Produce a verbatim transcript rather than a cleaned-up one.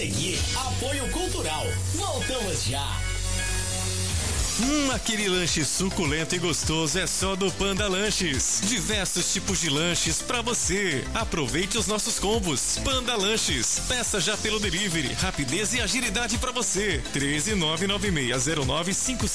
seguir, apoio cultural. Voltamos já. Hum, aquele lanche suculento e gostoso é só do Panda Lanches. Diversos tipos de lanches pra você. Aproveite os nossos combos. Panda Lanches. Peça já pelo delivery. Rapidez e agilidade pra você. treze nove nove seis zero nove cinco